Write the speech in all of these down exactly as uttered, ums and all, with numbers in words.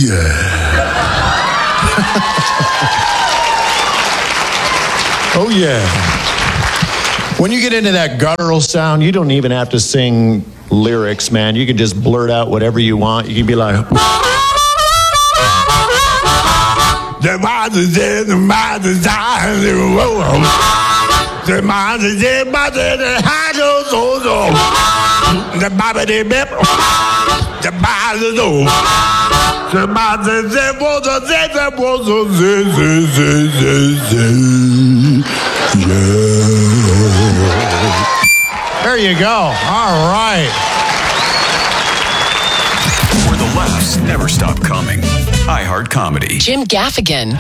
yeah. Oh, yeah. When you get into that guttural sound, you don't even have to sing lyrics, man. You can just blurt out whatever you want. You can be like... The mother's in the mother's eyes, the mother's in the mother's the Baba de Bip, the Baba do, the Baba de Bozo, the Bozo, there you go. All right. Where the laughs never stop coming. iHeart Comedy. Jim Gaffigan.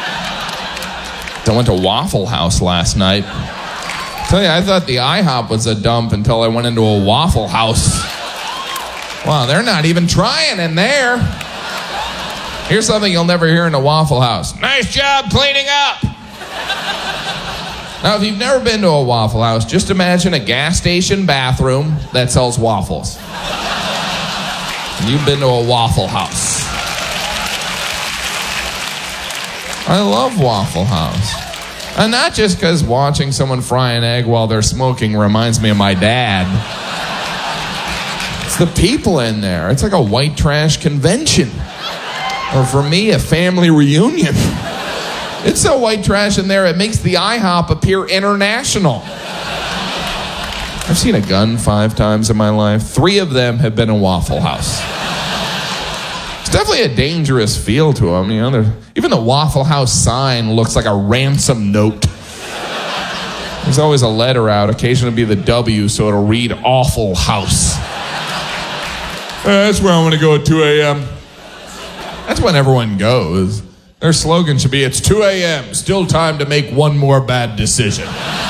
I went to Waffle House last night. Tell you, I thought the IHOP was a dump until I went into a Waffle House. Wow, they're not even trying in there. Here's something you'll never hear in a Waffle House. Nice job cleaning up. Now, if you've never been to a Waffle House, just imagine a gas station bathroom that sells waffles. You've been to a Waffle House. I love Waffle House. And not just because watching someone fry an egg while they're smoking reminds me of my dad. It's the people in there. It's like a white trash convention. Or for me, a family reunion. It's so white trash in there, it makes the IHOP appear international. I've seen a gun five times in my life. Three of them have been in Waffle House. It's definitely a dangerous feel to them. You know, even the Waffle House sign looks like a ransom note. There's always a letter out, occasionally be the W, so it'll read Awful House. Uh, that's where I want to go at two a.m. That's when everyone goes. Their slogan should be, it's two a.m., still time to make one more bad decision.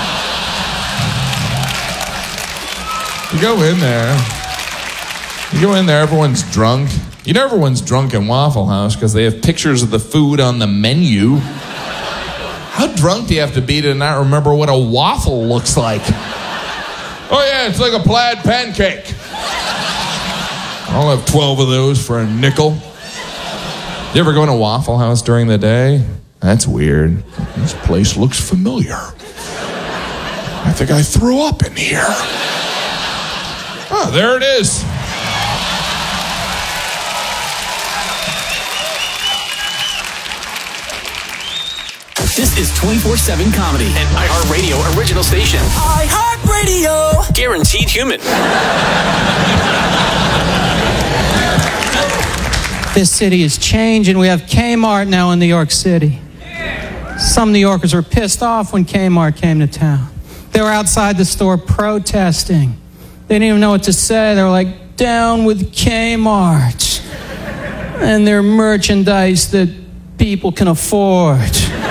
You go in there. You go in there, everyone's drunk. You know everyone's drunk in Waffle House because they have pictures of the food on the menu. How drunk do you have to be to not remember what a waffle looks like? Oh yeah, it's like a plaid pancake. I'll have twelve of those for a nickel. You ever go in a Waffle House during the day? That's weird. This place looks familiar. I think I threw up in here. Oh, there it is. This is twenty-four seven Comedy, an iHeartRadio original station. iHeartRadio! Guaranteed human. This city is changing. We have Kmart now in New York City. Some New Yorkers were pissed off when Kmart came to town. They were outside the store protesting. They didn't even know what to say. They were like, down with Kmart and their merchandise that people can afford.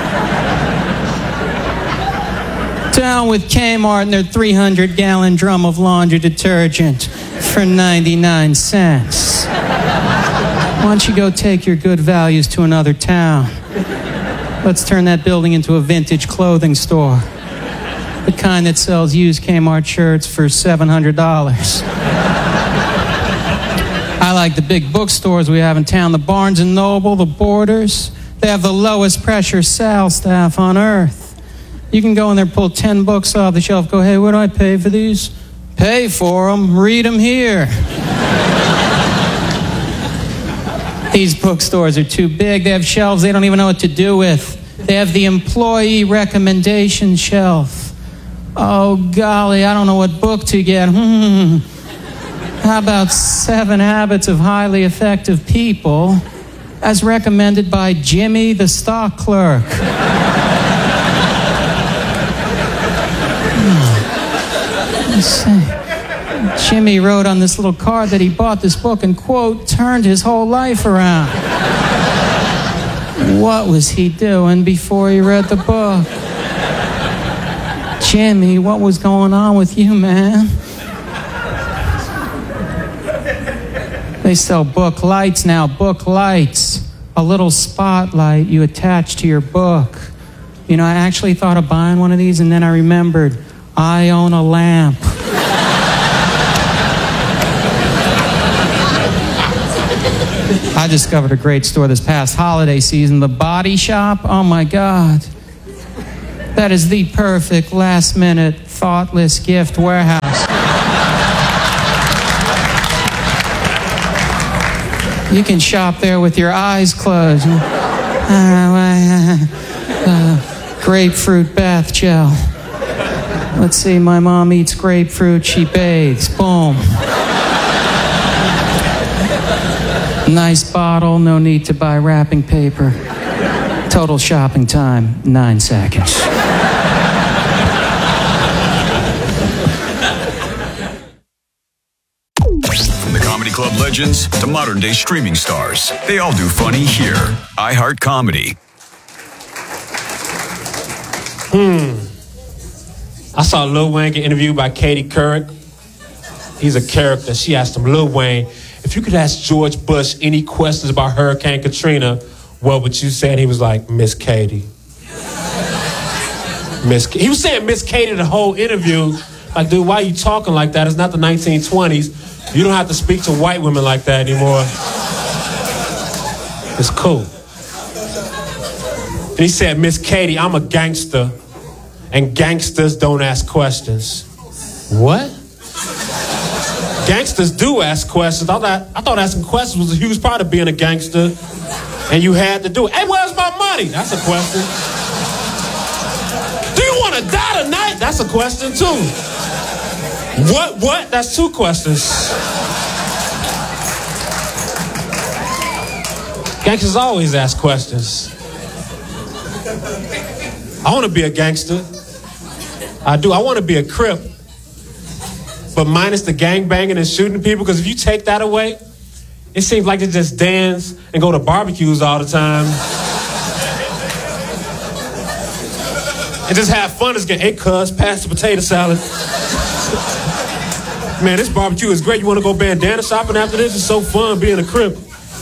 Down with Kmart and their three hundred gallon drum of laundry detergent for ninety-nine cents. Why don't you go take your good values to another town? Let's turn that building into a vintage clothing store. The kind that sells used Kmart shirts for seven hundred dollars. I like the big bookstores we have in town, the Barnes and Noble, the Borders. They have the lowest pressure sales staff on earth. You can go in there, pull ten books off the shelf, go, hey, what do I pay for these? Pay for them, read them here. These bookstores are too big. They have shelves they don't even know what to do with. They have the employee recommendation shelf. Oh, golly, I don't know what book to get. Hmm. How about Seven Habits of Highly Effective People, as recommended by Jimmy, the stock clerk? Let's see. Jimmy wrote on this little card that he bought this book and, quote, turned his whole life around. What was he doing before he read the book? Jimmy, what was going on with you, man? They sell book lights now, book lights. A little spotlight you attach to your book. You know, I actually thought of buying one of these, and then I remembered, I own a lamp. I discovered a great store this past holiday season, The Body Shop. Oh my God. That is the perfect last-minute, thoughtless gift warehouse. You can shop there with your eyes closed. Uh, uh, grapefruit bath gel. Let's see, my mom eats grapefruit, she bathes. Boom. Nice bottle, no need to buy wrapping paper. Total shopping time, nine seconds. From the Comedy Club legends to modern day streaming stars, they all do funny here. iHeart Comedy. Hmm. I saw Lil Wayne get interviewed by Katie Couric. He's a character. She asked him, Lil Wayne, if you could ask George Bush any questions about Hurricane Katrina, what would you say? And he was like, Miss Katie. Miss. He was saying Miss Katie the whole interview. Like, dude, why are you talking like that? It's not the nineteen twenties. You don't have to speak to white women like that anymore. It's cool. And he said, Miss Katie, I'm a gangster, and gangsters don't ask questions. What? Gangsters do ask questions. I thought, I thought asking questions was a huge part of being a gangster, and you had to do it. Hey, where's my money? That's a question. Do you want to die tonight? That's a question, too. What, what? That's two questions. Gangsters always ask questions. I want to be a gangster. I do. I want to be a Crip. But minus the gangbanging and shooting people, because if you take that away, it seems like they just dance and go to barbecues all the time. And just have fun. Just get, hey, cuz, pass the potato salad. Man, this barbecue is great. You want to go bandana shopping after this? It's so fun being a Crip.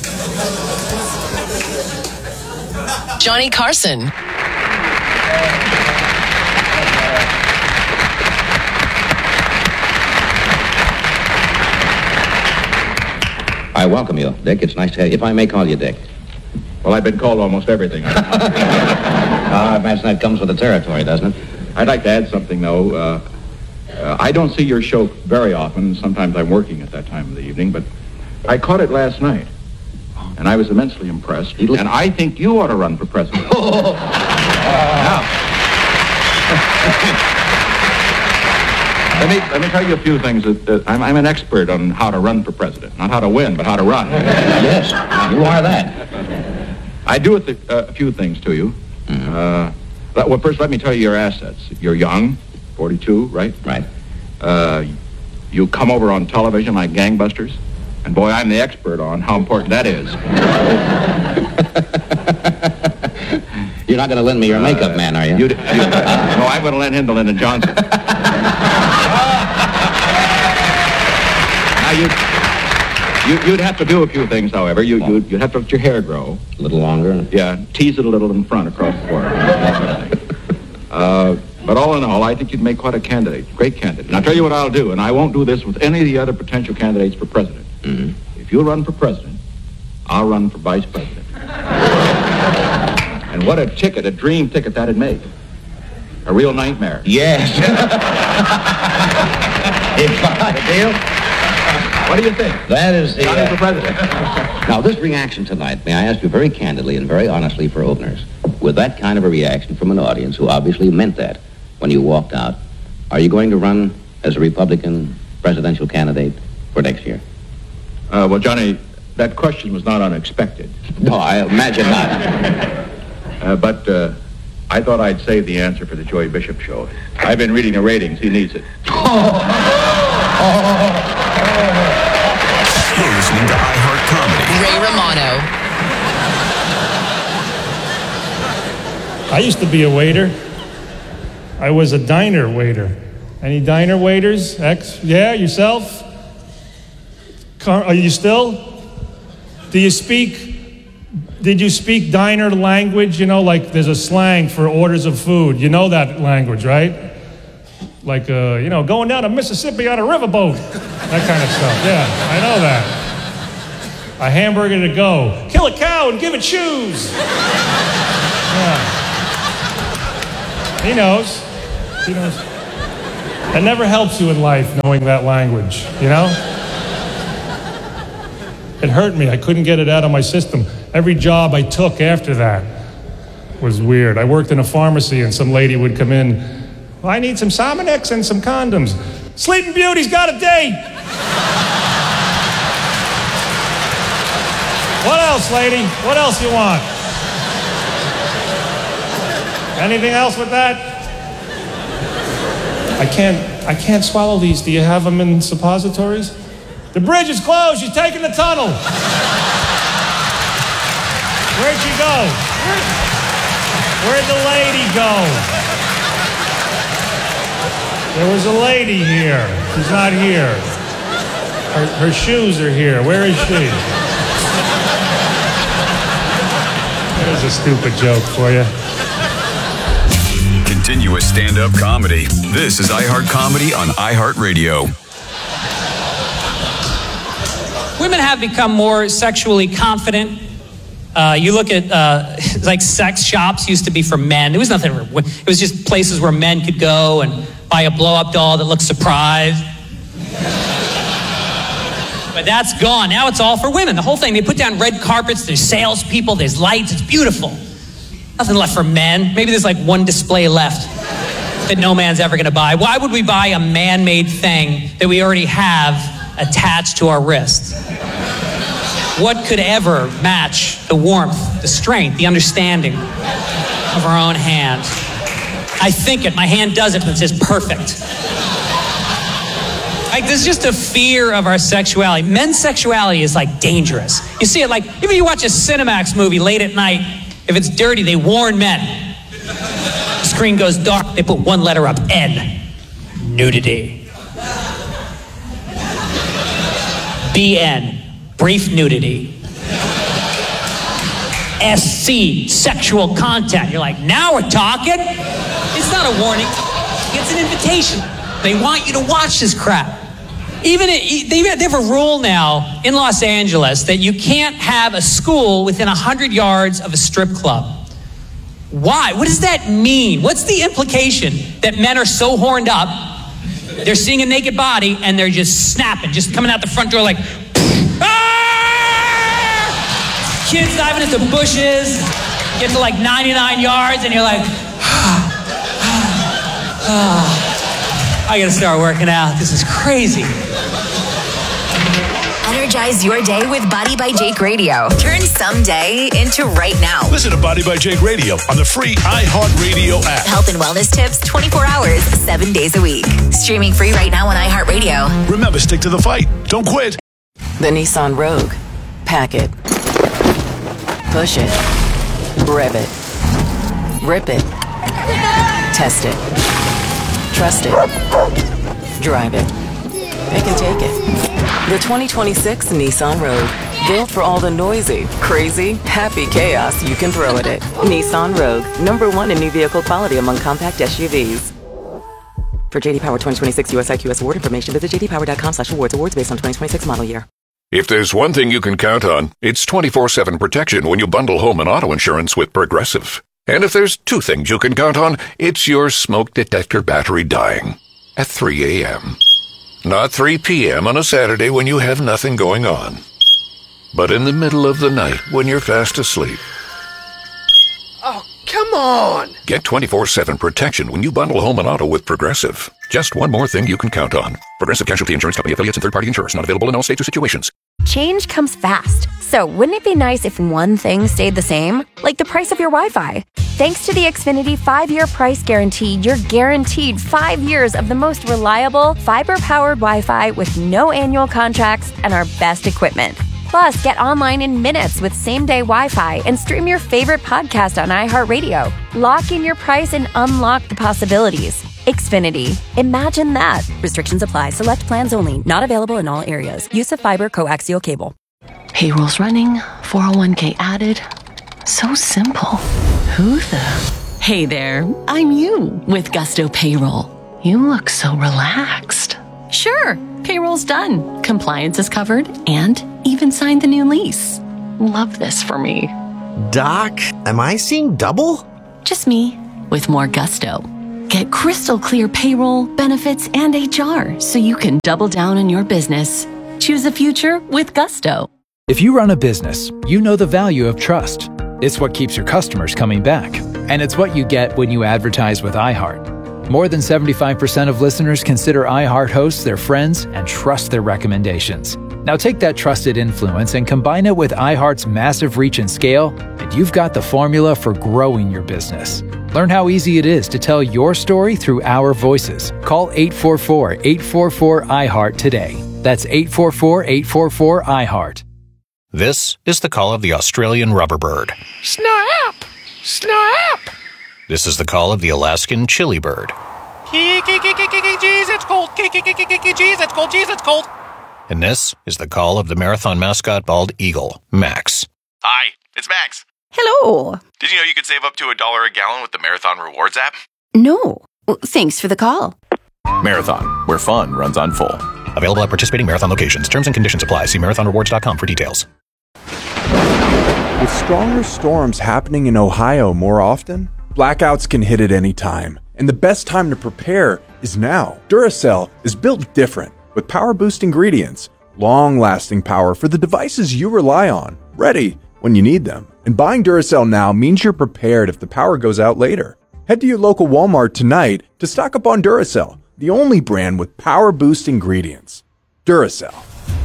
Johnny Carson. I welcome you, Dick. It's nice to have you. If I may call you Dick. Well, I've been called almost everything. uh, I imagine that comes with the territory, doesn't it? I'd like to add something, though. Uh, uh, I don't see your show very often. Sometimes I'm working at that time of the evening, but I caught it last night, and I was immensely impressed. And I think you ought to run for president. Oh. Now, let me let me tell you a few things. That, that I'm, I'm an expert on how to run for president, not how to win, but how to run. Yes, you are that. I do a, th- uh, a few things to you. Mm-hmm. Uh, but, well, first, let me tell you your assets. You're young, forty-two, right? Right. Uh, you come over on television like gangbusters, and boy, I'm the expert on how important that is. You're not going to lend me your makeup uh, man, are you? you, you uh, no, I'm going to lend him to Lyndon Johnson. Now, you, you, you'd have to do a few things, however. You, you'd, you'd have to let your hair grow. A little longer? Yeah, tease it a little in front across the forehead. uh, but all in all, I think you'd make quite a candidate, great candidate. And I'll tell you what I'll do, and I won't do this with any of the other potential candidates for president. Mm-hmm. If you'll run for president, I'll run for vice president. And what a ticket, a dream ticket that'd make. A real nightmare. Yes. If I deal? What do you think? That is the... Johnny for president. Now, this reaction tonight, may I ask you very candidly and very honestly for openers, with that kind of a reaction from an audience who obviously meant that when you walked out, are you going to run as a Republican presidential candidate for next year? Uh, well, Johnny, that question was not unexpected. No, I imagine not. Uh, but uh, I thought I'd save the answer for the Joey Bishop show. I've been reading the ratings. He needs it. You're listening to iHeart Comedy. Ray Romano. I used to be a waiter. I was a diner waiter. Any diner waiters? Ex? Yeah, yourself? Car- are you still? Do you speak... Did you speak diner language? You know, like there's a slang for orders of food. You know that language, right? Like, uh, you know, going down to Mississippi on a riverboat. That kind of stuff. Yeah, I know that. A hamburger to go. Kill a cow and give it shoes. Yeah. He knows. He knows. It never helps you in life knowing that language, you know? It hurt me. I couldn't get it out of my system. Every job I took after that was weird. I worked in a pharmacy and some lady would come in. Well, I need some Sominex and some condoms. Sleeping Beauty's got a date. What else, lady? What else you want? Anything else with that? I can't, I can't swallow these. Do you have them in suppositories? The bridge is closed. She's taking the tunnel. Where'd she go? Where'd the lady go? There was a lady here. She's not here. Her, her shoes are here. Where is she? There's a stupid joke for you. Continuous stand-up comedy. This is iHeart Comedy on iHeartRadio. Women have become more sexually confident. Uh, you look at, uh, like, sex shops used to be for men. It was nothing, it was just places where men could go and buy a blow-up doll that looked surprised. But that's gone. Now it's all for women. The whole thing, they put down red carpets, there's salespeople, there's lights, it's beautiful. Nothing left for men. Maybe there's like one display left that no man's ever gonna buy. Why would we buy a man-made thing that we already have attached to our wrist? What could ever match the warmth, the strength, the understanding of our own hand? I think it, my hand does it, but it says perfect. Like, there's just a fear of our sexuality. Men's sexuality is like dangerous. You see it like, even if you watch a Cinemax movie late at night, if it's dirty, they warn men. The screen goes dark, they put one letter up, N. Nudity. B N. Brief nudity. S C, sexual content. You're like, now we're talking? It's not a warning. It's an invitation. They want you to watch this crap. Even it, they have a rule now in Los Angeles that you can't have a school within one hundred yards of a strip club. Why? What does that mean? What's the implication that men are so horned up, they're seeing a naked body, and they're just snapping, just coming out the front door like, kids diving into bushes, get to like ninety-nine yards, and you're like, ah, ah, I gotta start working out. This is crazy. Energize your day with Body by Jake Radio. Turn someday into right now. Listen to Body by Jake Radio on the free iHeartRadio app. Health and wellness tips twenty-four hours, seven days a week. Streaming free right now on iHeartRadio. Remember, stick to the fight. Don't quit. The Nissan Rogue. Pack it. Push it. Rev it. Rip it. Test it. Trust it. Drive it. Pick and take it. The twenty twenty-six Nissan Rogue. Built for all the noisy, crazy, happy chaos you can throw at it. Nissan Rogue. Number one in new vehicle quality among compact S U Vs. For J D Power twenty twenty-six U S I Q S award information, visit j d power dot com slash awards. Awards based on twenty twenty-six model year. If there's one thing you can count on, it's twenty-four seven protection when you bundle home and auto insurance with Progressive. And if there's two things you can count on, it's your smoke detector battery dying at three a.m. Not three p.m. on a Saturday when you have nothing going on, but in the middle of the night when you're fast asleep. Oh, come on! Get twenty-four seven protection when you bundle home and auto with Progressive. Just one more thing you can count on. Progressive Casualty Insurance Company affiliates and third-party insurers. Not available in all states or situations. Change comes fast. So wouldn't it be nice if one thing stayed the same? Like the price of your Wi-Fi. Thanks to the Xfinity five-year price guarantee, you're guaranteed five years of the most reliable, fiber-powered Wi-Fi with no annual contracts and our best equipment. Plus, get online in minutes with same-day Wi-Fi and stream your favorite podcast on iHeartRadio. Lock in your price and unlock the possibilities. Xfinity. Imagine that. Restrictions apply. Select plans only. Not available in all areas. Use of fiber coaxial cable. Payroll's running. four oh one k added. So simple. Who the? Hey there. I'm you with Gusto Payroll. You look so relaxed. Sure. Payroll's done. Compliance is covered. And even signed the new lease. Love this for me. Doc, am I seeing double? Just me, with more gusto. Get crystal clear payroll, benefits, and H R so you can double down on your business. Choose a future with gusto. If you run a business, you know the value of trust. It's what keeps your customers coming back. And it's what you get when you advertise with iHeart. More than seventy-five percent of listeners consider iHeart hosts their friends and trust their recommendations. Now take that trusted influence and combine it with iHeart's massive reach and scale, and you've got the formula for growing your business. Learn how easy it is to tell your story through our voices. Call eight four four, eight four four, iHeart today. That's eight four four, eight four four, iHeart. This is the call of the Australian rubber bird. Snap! Snap! This is the call of the Alaskan chili bird. Jeez, it's cold. Jeez, it's cold. Jeez, it's cold. And this is the call of the marathon mascot bald eagle, Max. Hi, it's Max. Hello. Did you know you could save up to a dollar a gallon with the Marathon Rewards app? No. Well, thanks for the call. Marathon, where fun runs on full. Available at participating Marathon locations. Terms and conditions apply. See marathon rewards dot com for details. With stronger storms happening in Ohio more often, blackouts can hit at any time, and the best time to prepare is now. Duracell is built different, with power-boost ingredients, long-lasting power for the devices you rely on, ready when you need them. And buying Duracell now means you're prepared if the power goes out later. Head to your local Walmart tonight to stock up on Duracell, the only brand with power-boost ingredients. Duracell.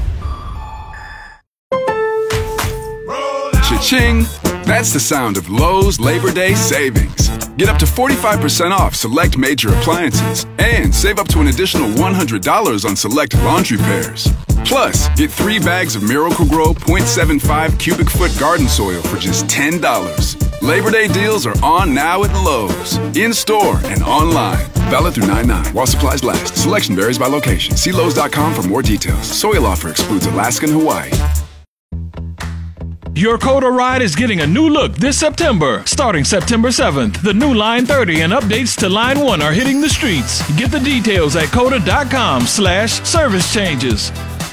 Cha-ching! That's the sound of Lowe's Labor Day savings. Get up to forty-five percent off select major appliances and save up to an additional one hundred dollars on select laundry pairs. Plus, get three bags of Miracle-Gro point seven five cubic foot garden soil for just ten dollars. Labor Day deals are on now at Lowe's, in-store and online. Valid through nine nine while supplies last. Selection varies by location. See Lowe's dot com for more details. Soil offer excludes Alaska and Hawaii. Your Coda ride is getting a new look this September. Starting September seventh, the new Line thirty and updates to Line one are hitting the streets. Get the details at coda dot com slash service changes.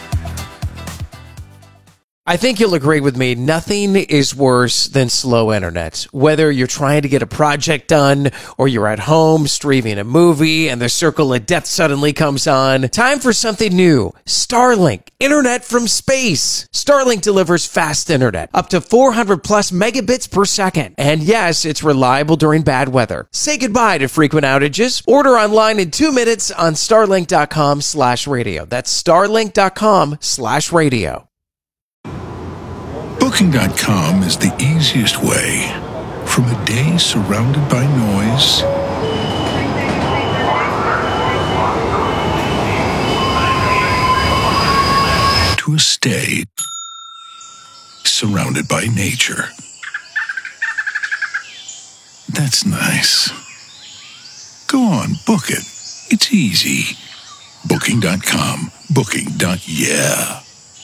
I think you'll agree with me, nothing is worse than slow internet. Whether you're trying to get a project done or you're at home streaming a movie and the circle of death suddenly comes on, time for something new. Starlink, internet from space. Starlink delivers fast internet, up to four hundred plus megabits per second. And yes, it's reliable during bad weather. Say goodbye to frequent outages. Order online in two minutes on starlink dot com slash radio. That's starlink dot com slash radio. Booking dot com is the easiest way from a day surrounded by noise to a stay surrounded by nature. That's nice. Go on, book it. It's easy. Booking dot com. Booking. Yeah.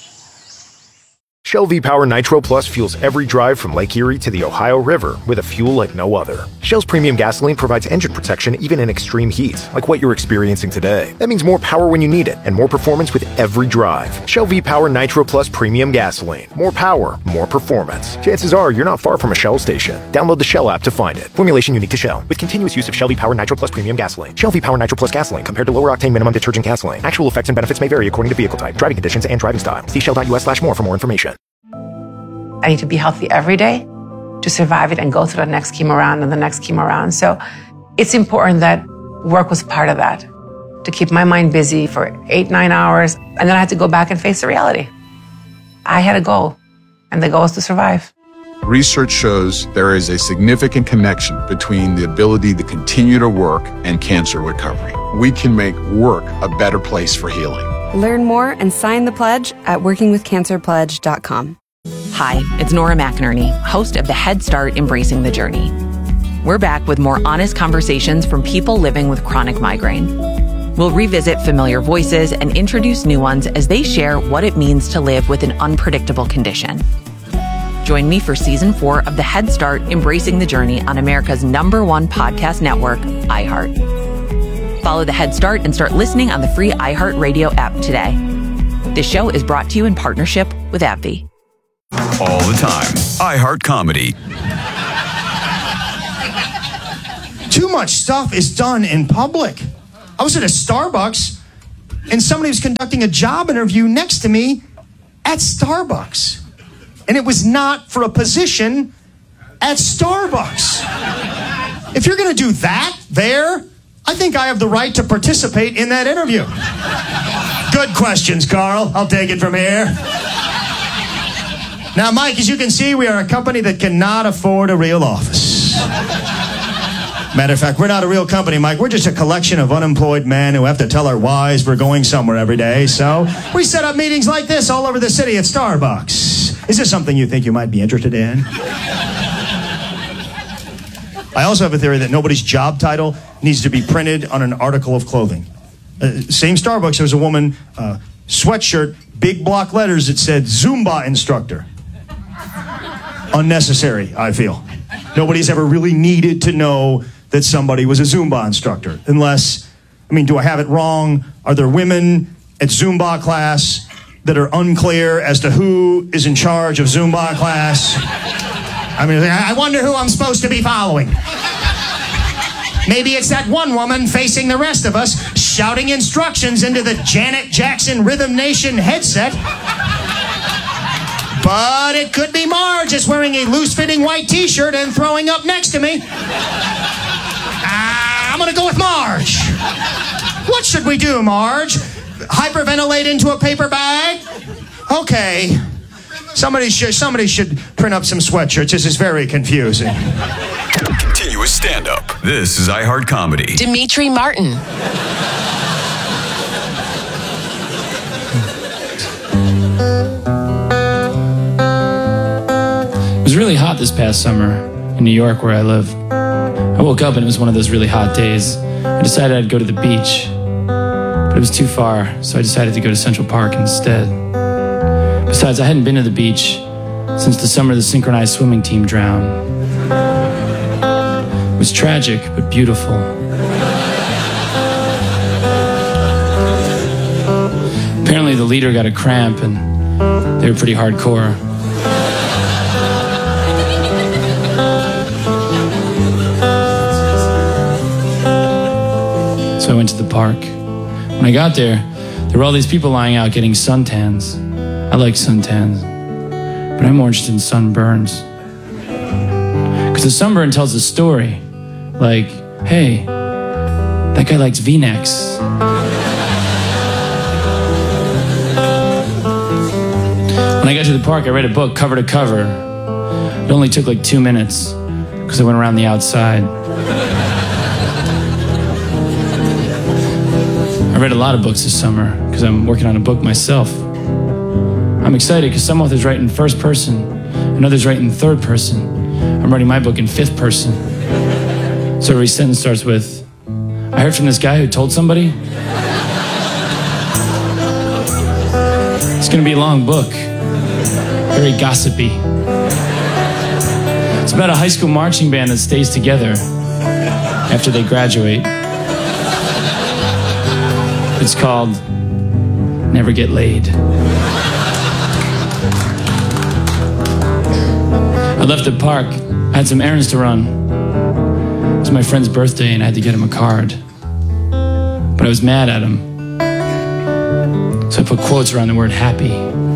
Shell V-Power Nitro Plus fuels every drive from Lake Erie to the Ohio River with a fuel like no other. Shell's premium gasoline provides engine protection even in extreme heat, like what you're experiencing today. That means more power when you need it and more performance with every drive. Shell V-Power Nitro Plus Premium Gasoline. More power, more performance. Chances are you're not far from a Shell station. Download the Shell app to find it. Formulation unique to Shell. With continuous use of Shell V-Power Nitro Plus Premium Gasoline. Shell V-Power Nitro Plus Gasoline compared to lower octane minimum detergent gasoline. Actual effects and benefits may vary according to vehicle type, driving conditions, and driving style. See shell dot U S slash more for more information. I need to be healthy every day to survive it and go through the next chemo round and the next chemo round. So it's important that work was part of that, to keep my mind busy for eight, nine hours. And then I had to go back and face the reality. I had a goal, and the goal is to survive. Research shows there is a significant connection between the ability to continue to work and cancer recovery. We can make work a better place for healing. Learn more and sign the pledge at working with cancer pledge dot com. Hi, it's Nora McInerney, host of the Head Start Embracing the Journey. We're back with more honest conversations from people living with chronic migraine. We'll revisit familiar voices and introduce new ones as they share what it means to live with an unpredictable condition. Join me for season four of the Head Start Embracing the Journey on America's number one podcast network, iHeart. Follow the Head Start and start listening on the free iHeartRadio app today. This show is brought to you in partnership with AbbVie. All the time. iHeart Comedy. Too much stuff is done in public. I was at a Starbucks and somebody was conducting a job interview next to me at Starbucks. And it was not for a position at Starbucks. If you're going to do that there, I think I have the right to participate in that interview. Good questions, Carl. I'll take it from here. Now, Mike, as you can see, we are a company that cannot afford a real office. Matter of fact, we're not a real company, Mike. We're just a collection of unemployed men who have to tell our wives we're going somewhere every day. So we set up meetings like this all over the city at Starbucks. Is this something you think you might be interested in? I also have a theory that nobody's job title needs to be printed on an article of clothing. Uh, same Starbucks, there was a woman, uh, sweatshirt, big block letters that said Zumba instructor. Unnecessary, I feel. Nobody's ever really needed to know that somebody was a Zumba instructor. Unless, I mean, do I have it wrong? Are there women at Zumba class that are unclear as to who is in charge of Zumba class? I mean, I wonder who I'm supposed to be following. Maybe it's that one woman facing the rest of us, shouting instructions into the Janet Jackson Rhythm Nation headset. But it could be Marge just wearing a loose-fitting white t-shirt and throwing up next to me. Ah, I'm gonna go with Marge. What should we do, Marge? Hyperventilate into a paper bag? Okay. Somebody should, somebody should print up some sweatshirts. This is very confusing. Continuous stand-up. This is iHeart Comedy. Dimitri Martin. It was really hot this past summer in New York where I live. I woke up and it was one of those really hot days. I decided I'd go to the beach, but it was too far, so I decided to go to Central Park instead. Besides, I hadn't been to the beach since the summer the synchronized swimming team drowned. It was tragic, but beautiful. Apparently the leader got a cramp and they were pretty hardcore. So I went to the park. When I got there, there were all these people lying out getting suntans. I like suntans, but I'm more interested in sunburns. Because the sunburn tells a story. Like, hey, that guy likes V-necks. When I got to the park, I read a book cover to cover. It only took like two minutes because I went around the outside. I read a lot of books this summer because I'm working on a book myself. I'm excited because some authors write in first person and others write in third person. I'm writing my book in fifth person. So every sentence starts with, I heard from this guy who told somebody. It's going to be a long book. Very gossipy. It's about a high school marching band that stays together after they graduate. It's called Never Get Laid. I left the park. I had some errands to run. It was my friend's birthday and I had to get him a card. But I was mad at him. So I put quotes around the word happy.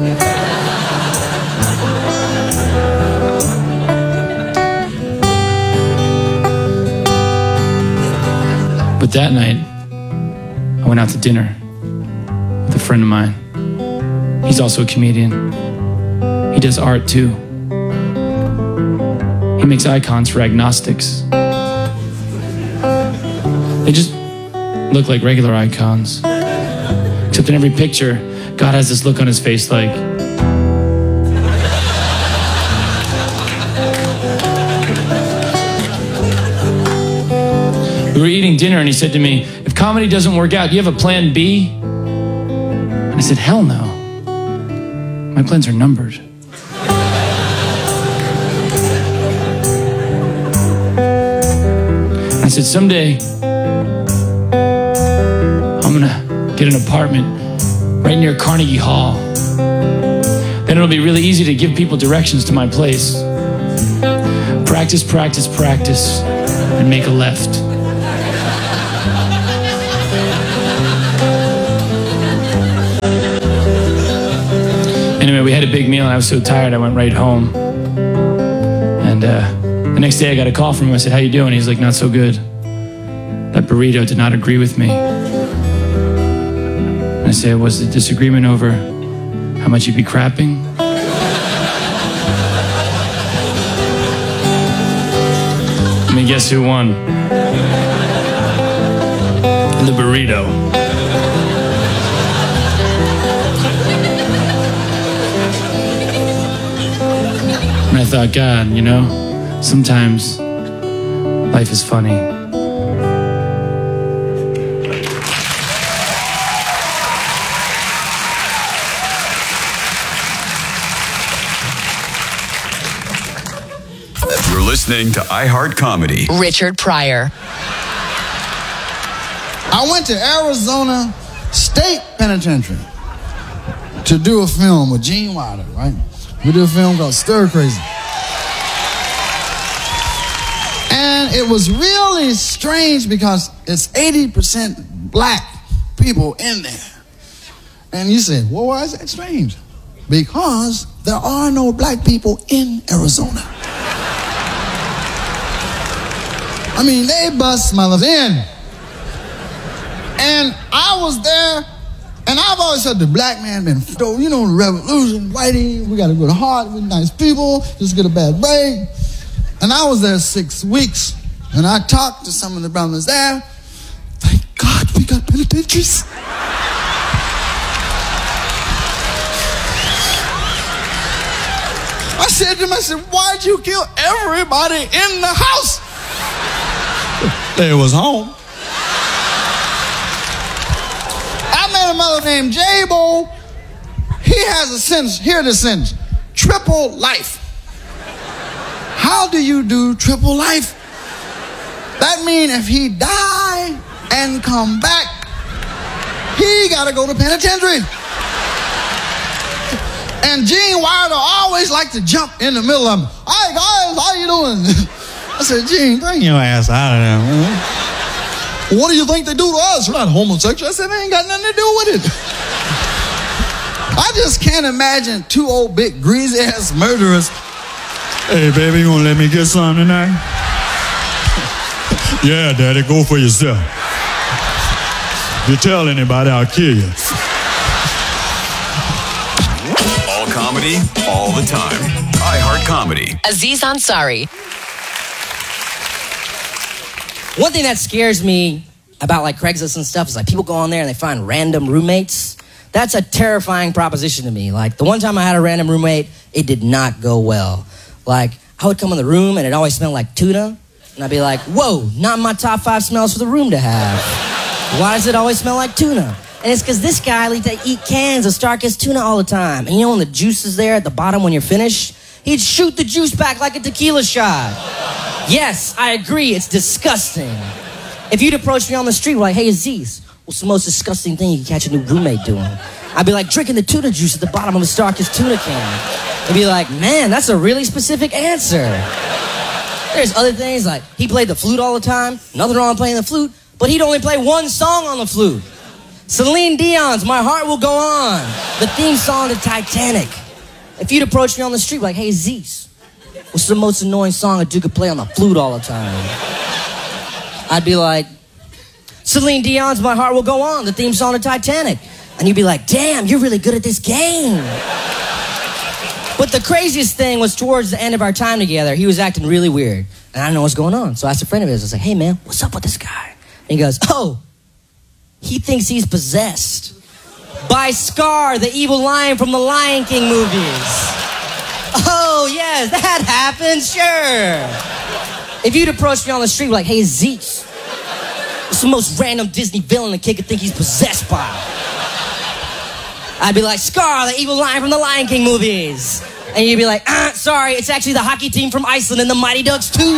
But that night, I went out to dinner with a friend of mine. He's also a comedian. He does art too. He makes icons for agnostics. They just look like regular icons. Except in every picture, God has this look on his face like, we were eating dinner and he said to me, if comedy doesn't work out, do you have a plan B? And I said, hell no. My plans are numbered. I said, someday I'm gonna get an apartment right near Carnegie Hall. Then it'll be really easy to give people directions to my place. Practice, practice, practice, and make a left. Anyway, we had a big meal and I was so tired I went right home. And uh, the next day I got a call from him. I said, "How you doing?" He's like, "Not so good. That burrito did not agree with me." And I said, "Was the disagreement over how much you'd be crapping?" I mean, guess who won? The burrito. And I thought, God, you know, sometimes life is funny. You're listening to iHeart Comedy. Richard Pryor. I went to Arizona State Penitentiary to do a film with Gene Wilder, right? We did a film called Stir Crazy. And it was really strange because it's eighty percent black people in there. And you say, well, why is that strange? Because there are no black people in Arizona. I mean, they bust mothers in. And I was there, and I've always said the black man been, you know, the revolution, whitey, we got to go to heart, we're nice people, just get a bad break. And I was there six weeks, and I talked to some of the brothers there. Thank God we got penitentiaries. I said to him, I said, why'd you kill everybody in the house? They was home. I met a mother named J-Bo. He has a sentence, hear this sentence, triple life. How do you do triple life? That means if he die and come back, he gotta go to penitentiary. And Gene Wilder always liked to jump in the middle of them. Hi guys, how you doing? I said, Gene, bring your ass out of there, man. What do you think they do to us? We're not homosexual. I said, they ain't got nothing to do with it. I just can't imagine two old big greasy ass murderers. Hey, baby, you gonna let me get some tonight? Yeah, daddy, go for yourself. If you tell anybody, I'll kill you. All comedy, all the time. iHeart Comedy. Aziz Ansari. One thing that scares me about like Craigslist and stuff is like people go on there and they find random roommates. That's a terrifying proposition to me. Like the one time I had a random roommate, it did not go well. Like I would come in the room and it always smelled like tuna. And I'd be like, whoa, not my top five smells for the room to have. Why does it always smell like tuna? And it's because this guy likes to eat cans of Starkist tuna all the time. And you know when the juice is there at the bottom when you're finished? He'd shoot the juice back like a tequila shot. Yes, I agree, it's disgusting. If you'd approach me on the street like, hey Aziz, what's the most disgusting thing you can catch a new roommate doing? I'd be like, drinking the tuna juice at the bottom of a Starkist tuna can. I'd be like, man, that's a really specific answer. There's other things like, he played the flute all the time, nothing wrong with playing the flute, but he'd only play one song on the flute. Celine Dion's My Heart Will Go On, the theme song to Titanic. If you'd approach me on the street like, hey Aziz, what's the most annoying song a dude could play on the flute all the time? I'd be like, Celine Dion's My Heart Will Go On, the theme song to Titanic. And you'd be like, damn, you're really good at this game. But the craziest thing was towards the end of our time together, he was acting really weird. And I didn't know what's going on. So I asked a friend of his, I was like, hey man, what's up with this guy? And he goes, oh, he thinks he's possessed by Scar, the evil lion from the Lion King movies. Oh, yes, that happens, sure. If you'd approach me on the street like, hey, Zeus, what's the most random Disney villain a kid could think he's possessed by? I'd be like, Scar, the evil lion from the Lion King movies. And you'd be like, ah, sorry, it's actually the hockey team from Iceland and the Mighty Ducks two.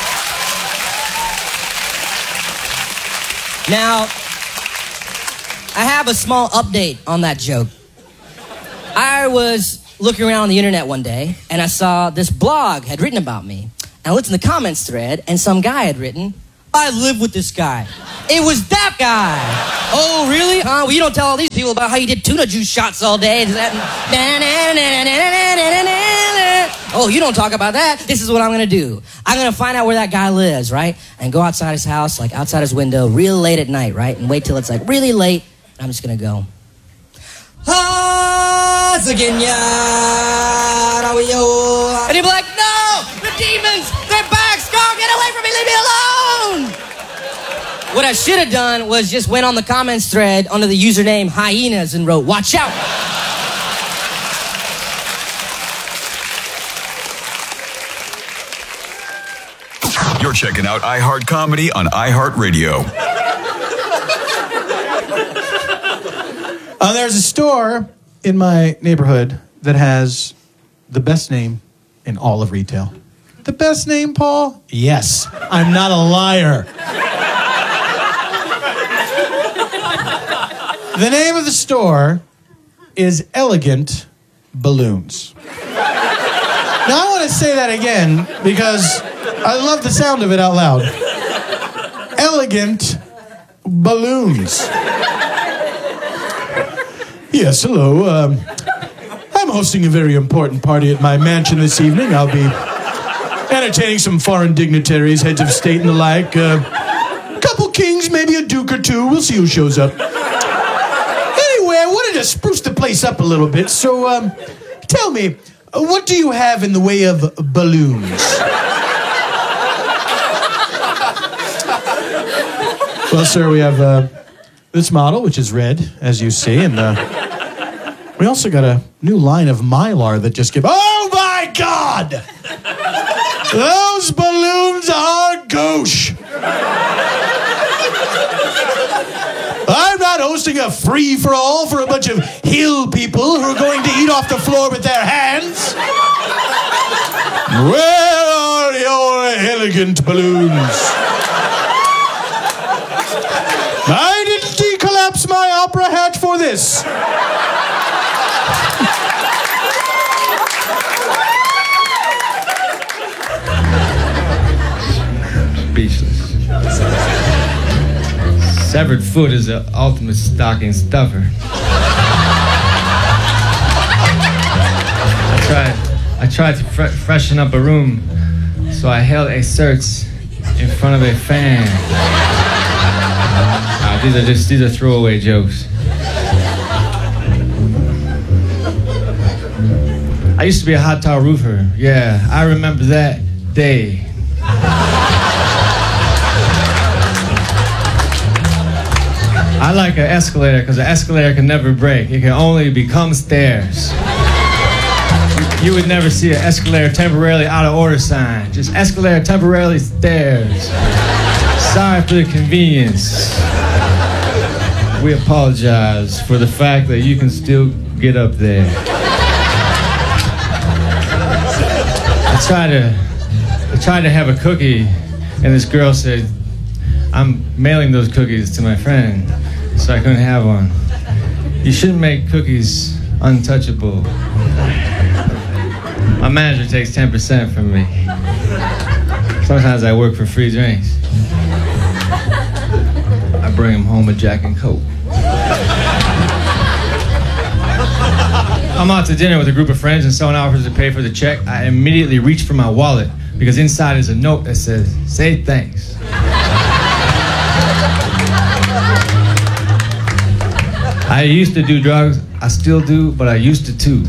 Now, I have a small update on that joke. I was looking around on the internet one day, and I saw this blog had written about me. And I looked in the comments thread, and some guy had written, I live with this guy. It was that guy. Oh, really? Huh? Well, you don't tell all these people about how you did tuna juice shots all day. Oh, you don't talk about that. This is what I'm going to do. I'm going to find out where that guy lives, right? And go outside his house, like outside his window, real late at night, right? And wait till it's like really late. And I'm just going to go. And he'd be like, no, the demons, they're back. Scar, get away from me, leave me alone. What I should have done was just went on the comments thread under the username hyenas and wrote, watch out. You're checking out iHeart Comedy on iHeartRadio. Uh, there's a store in my neighborhood that has the best name in all of retail. The best name, Paul? Yes. I'm not a liar. The name of the store is Elegant Balloons. Now, I want to say that again because I love the sound of it out loud. Elegant Balloons. Yes, hello. Um, I'm hosting a very important party at my mansion this evening. I'll be entertaining some foreign dignitaries, heads of state and the like. Uh, a couple kings, maybe a duke or two. We'll see who shows up. Anyway, I wanted to spruce the place up a little bit, so um, tell me, uh, what do you have in the way of balloons? Well, sir, we have uh, this model, which is red, as you see, and uh, we also got a new line of Mylar that just came. Oh, my God! Those balloons are gauche. I'm not hosting a free-for-all for a bunch of hill people who are going to eat off the floor with their hands. Where are your elegant balloons? I didn't decollapse my opera hat for this. Speechless. Severed foot is the ultimate stocking stuffer. I tried, I tried to fre- freshen up a room, so I held a search in front of a fan. Uh, these are just these are throwaway jokes. I used to be a hot tile roofer. Yeah, I remember that day. I like an escalator because an escalator can never break. It can only become stairs. You would never see an escalator temporarily out of order sign. Just escalator temporarily stairs. Sorry for the convenience. We apologize for the fact that you can still get up there. I tried to, I tried to have a cookie, and this girl said, I'm mailing those cookies to my friend, so I couldn't have one. You shouldn't make cookies untouchable. My manager takes ten percent from me. Sometimes I work for free drinks. I bring him home a Jack and Coke. I'm out to dinner with a group of friends and someone offers to pay for the check. I immediately reach for my wallet because inside is a note that says, say thanks. I used to do drugs, I still do, but I used to too.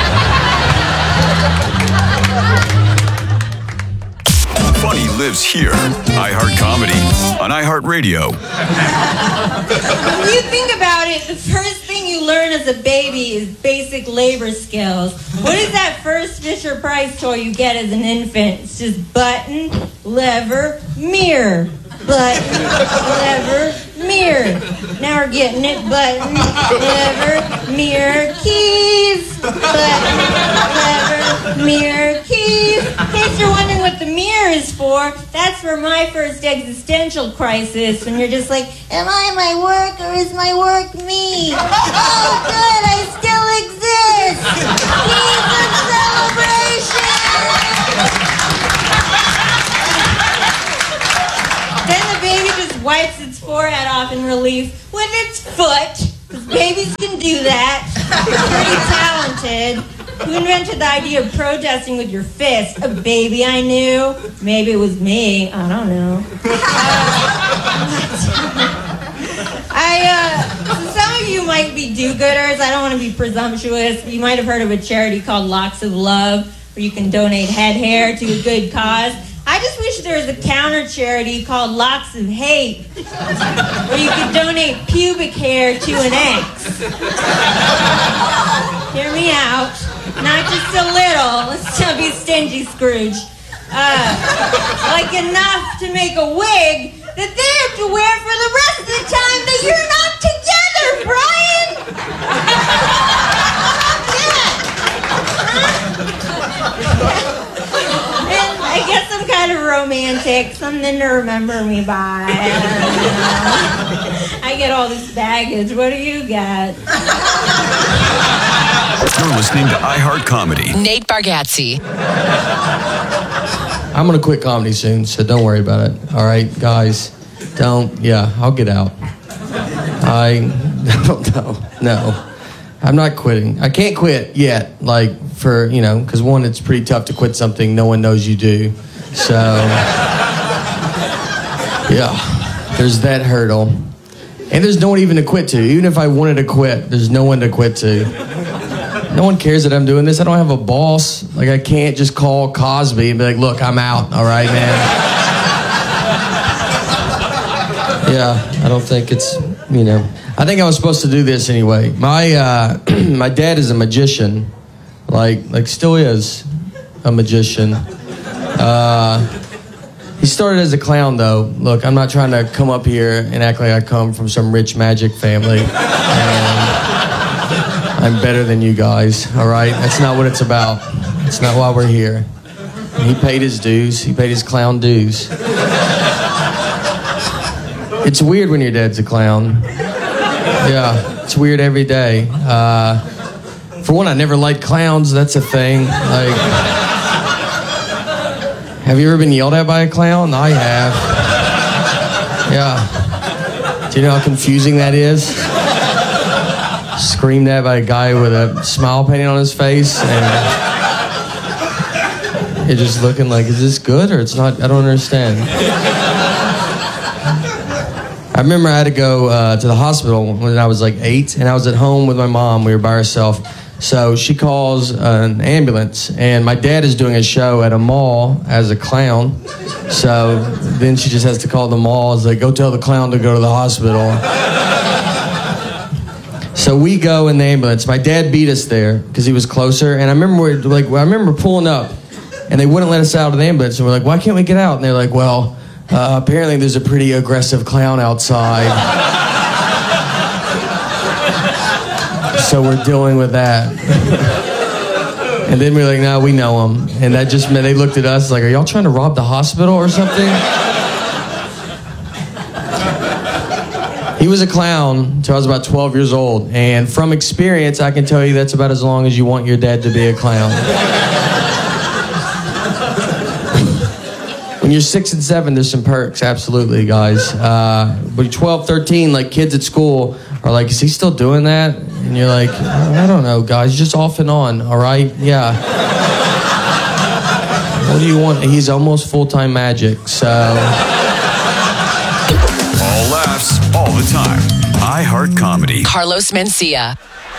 Funny lives here. iHeart Comedy on iHeartRadio. When you think about it, the first thing you learn as a baby is basic labor skills. What is that first Fisher Price toy you get as an infant? It's just button, lever, mirror. Button, lever, mirror. Now we're getting it. Button, lever, mirror, keys. Button, lever, mirror, keys. In case you're wondering what the mirror is for, for? That's for my first existential crisis, when you're just like, am I my work or is my work me? Oh, good, I still exist. Keep the celebration. Then the baby just wipes its forehead off in relief with its foot. Because babies can do that. They're pretty talented. Who invented the idea of protesting with your fist? A baby I knew? Maybe it was me. I don't know. Uh, I, uh, so some of you might be do-gooders. I don't want to be presumptuous. You might have heard of a charity called Locks of Love, where you can donate head hair to a good cause. I just wish there was a counter charity called Locks of Hate, where you could donate pubic hair to an ex. Hear me out. Not just a little. Let's not be stingy, Scrooge. Uh, like enough to make a wig that they have to wear for the rest of the time that you're not together, Brian! And I guess I'm kind of romantic, something to remember me by. I don't know. I get all this baggage. What do you got? You're listening to iHeart Comedy. Nate Bargatze. I'm going to quit comedy soon, so don't worry about it. All right, guys? Don't. Yeah, I'll get out. I don't know. No. I'm not quitting. I can't quit yet, like, for, you know, because one, it's pretty tough to quit something no one knows you do. So, yeah, there's that hurdle. And there's no one even to quit to. Even if I wanted to quit, there's no one to quit to. No one cares that I'm doing this. I don't have a boss. Like, I can't just call Cosby and be like, look, I'm out. All right, man. Yeah, I don't think it's, you know. I think I was supposed to do this anyway. My uh, my dad is a magician. Like, like still is a magician. Uh, he started as a clown, though. Look, I'm not trying to come up here and act like I come from some rich magic family. And I'm better than you guys, all right? That's not what it's about. It's not why we're here. He paid his dues. He paid his clown dues. It's weird when your dad's a clown. Yeah, it's weird every day. Uh, for one, I never liked clowns. That's a thing. Like, have you ever been yelled at by a clown? I have. Yeah. Do you know how confusing that is? Screamed at by a guy with a smile painted on his face, and you're just looking like, is this good or it's not? I don't understand. I remember I had to go uh, to the hospital when I was like eight, and I was at home with my mom. We were by ourselves. So she calls an ambulance, and my dad is doing a show at a mall as a clown. So then she just has to call the mall. It's like, go tell the clown to go to the hospital. So we go in the ambulance. My dad beat us there because he was closer. And I remember we're, like I remember pulling up, and they wouldn't let us out of the ambulance. And we're like, why can't we get out? And they're like, well, uh, apparently there's a pretty aggressive clown outside. So we're dealing with that. And then we're like, no, we know him. And that just meant they looked at us like, are y'all trying to rob the hospital or something? He was a clown until I was about twelve years old. And from experience, I can tell you that's about as long as you want your dad to be a clown. When you're six and seven, there's some perks, absolutely, guys. Uh, when you're twelve, thirteen, like kids at school are like, is he still doing that? And you're like, I don't know, guys, just off and on, all right? Yeah. What do you want? He's almost full-time magic, so... All laughs, all the time. iHeart Comedy. Carlos Mencia.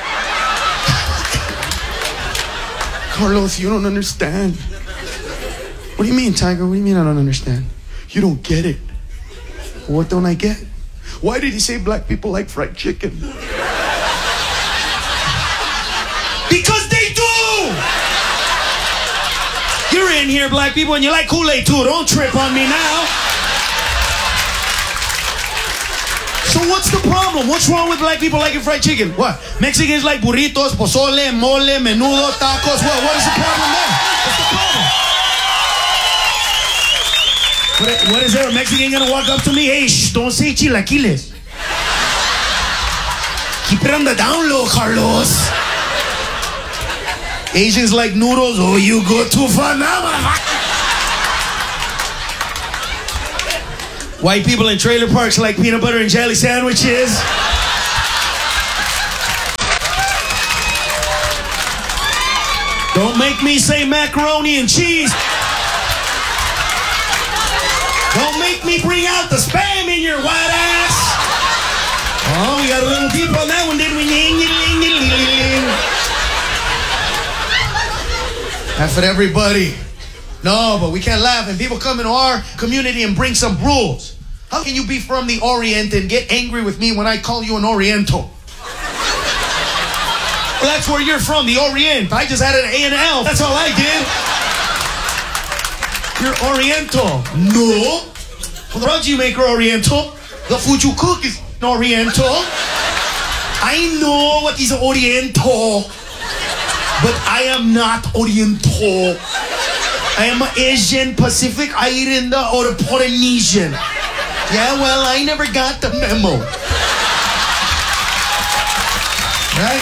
Carlos, you don't understand. What do you mean, Tiger? What do you mean I don't understand? You don't get it. What don't I get? Why did he say black people like fried chicken? Because they do! You're in here, black people, and you like Kool-Aid too. Don't trip on me now. So what's the problem? What's wrong with black people liking fried chicken? What? Mexicans like burritos, pozole, mole, menudo, tacos. What? What is the problem there? What's the problem? Mexican gonna walk up to me, hey, shh, don't say chilaquiles. Keep it on the down low, Carlos. Asians like noodles. Oh, you go too far now, motherfucker. White people in trailer parks like peanut butter and jelly sandwiches. Don't make me say macaroni and cheese. Don't make me bring out the spam in your white ass. Oh, we got a little deep on that one, didn't we? Laugh at everybody. No, but we can't laugh. And people come into our community and bring some rules. How can you be from the Orient and get angry with me when I call you an Oriental? Well, that's where you're from, the Orient. I just added an A and an L. That's all I did. You're Oriental. No. Well, the drugs you make are Oriental. The food you cook is Oriental. I know what is Oriental, but I am not Oriental. I am Asian, Pacific Islander, or Polynesian. Yeah, well, I never got the memo. Right?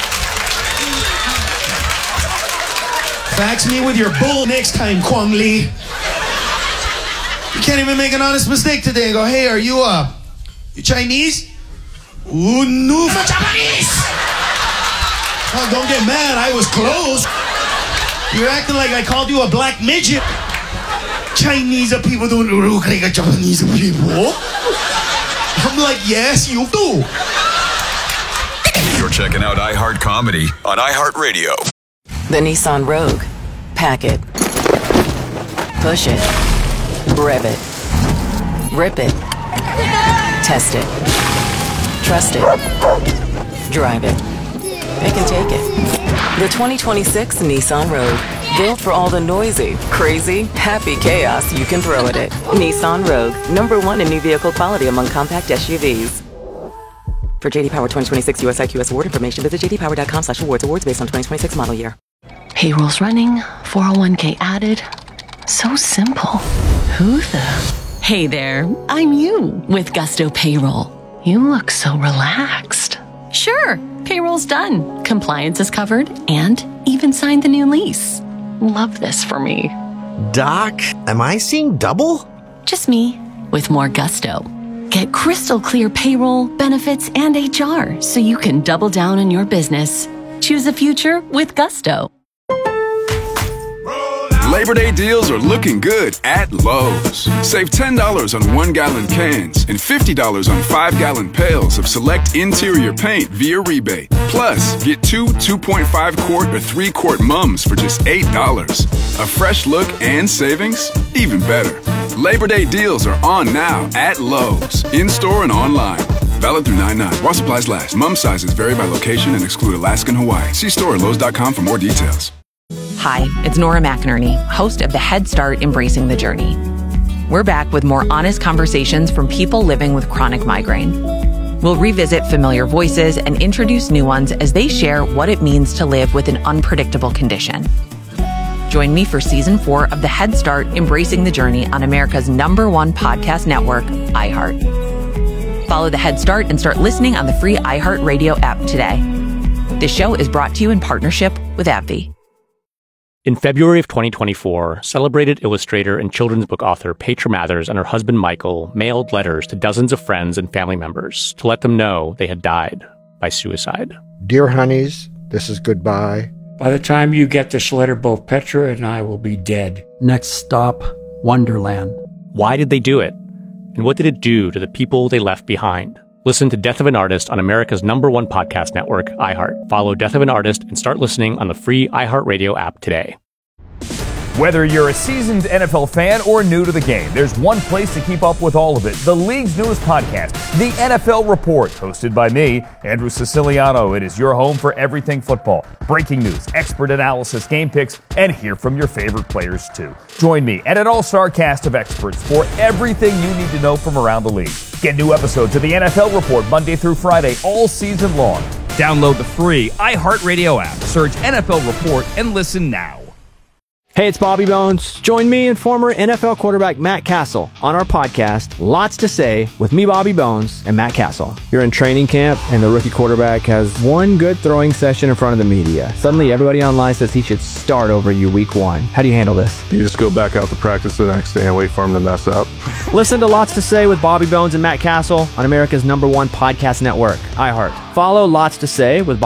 Fax me with your bull next time, Kwang Lee. You can't even make an honest mistake today and go, hey, are you, uh, you Chinese? Ooh, no, for Japanese! Oh, don't get mad, I was close. You're acting like I called you a black midget. Chinese people don't look like a Japanese people. I'm like, yes, you do. You're checking out iHeart Comedy on iHeartRadio. The Nissan Rogue. Pack it. Push it. Rev it. Rip it. Test it. Trust it. Drive it. Pick and take it. The twenty twenty-six Nissan Rogue. Built for all the noisy, crazy, happy chaos you can throw at it. Nissan Rogue. Number one in new vehicle quality among compact S U Vs. For J D Power twenty twenty-six U S I Q S award information, visit j d power dot com slash awards. Awards based on twenty twenty-six model year. Payroll's running, four oh one k added. So simple. Who the? Hey there, I'm you with Gusto Payroll. You look so relaxed. Sure, payroll's done. Compliance is covered and even signed the new lease. Love this for me. Doc, am I seeing double? Just me with more gusto. Get crystal clear payroll, benefits, and H R so you can double down on your business. Choose a future with Gusto. Labor Day deals are looking good at Lowe's. Save ten dollars on one-gallon cans and fifty dollars on five-gallon pails of select interior paint via rebate. Plus, get two two point five quart or three quart mums for just eight dollars. A fresh look and savings? Even better. Labor Day deals are on now at Lowe's, in-store and online. Valid through nine nine. While supplies last. Mum sizes vary by location and exclude Alaska and Hawaii. See store at lowes dot com for more details. Hi, it's Nora McInerney, host of the Head Start Embracing the Journey. We're back with more honest conversations from people living with chronic migraine. We'll revisit familiar voices and introduce new ones as they share what it means to live with an unpredictable condition. Join me for season four of the Head Start Embracing the Journey on America's number one podcast network, iHeart. Follow the Head Start and start listening on the free iHeartRadio app today. This show is brought to you in partnership with AbbVie. In February of twenty twenty-four, celebrated illustrator and children's book author Petra Mathers and her husband Michael mailed letters to dozens of friends and family members to let them know they had died by suicide. Dear honeys, this is goodbye. By the time you get this letter, both Petra and I will be dead. Next stop, Wonderland. Why did they do it? And what did it do to the people they left behind? Listen to Death of an Artist on America's number one podcast network, iHeart. Follow Death of an Artist and start listening on the free iHeartRadio app today. Whether you're a seasoned N F L fan or new to the game, there's one place to keep up with all of it. The league's newest podcast, The N F L Report, hosted by me, Andrew Siciliano. It is your home for everything football. Breaking news, expert analysis, game picks, and hear from your favorite players too. Join me and an all-star cast of experts for everything you need to know from around the league. Get new episodes of The N F L Report Monday through Friday all season long. Download the free iHeartRadio app, search N F L Report, and listen now. Hey, it's Bobby Bones. Join me and former N F L quarterback Matt Castle on our podcast, Lots to Say, with me, Bobby Bones, and Matt Castle. You're in training camp, and the rookie quarterback has one good throwing session in front of the media. Suddenly, everybody online says he should start over you week one. How do you handle this? You just go back out to practice the next day and wait for him to mess up. Listen to Lots to Say with Bobby Bones and Matt Castle on America's number one podcast network, iHeart. Follow Lots to Say with Bobby